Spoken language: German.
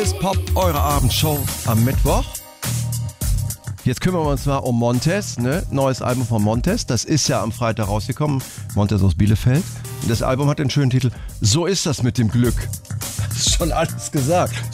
Ist Pop, eure Abendshow am Mittwoch. Jetzt kümmern wir uns mal um Montez, ne? Neues Album von Montez. Das ist ja am Freitag rausgekommen. Montez aus Bielefeld. Und das Album hat den schönen Titel So ist das mit dem Glück. Das ist schon alles gesagt.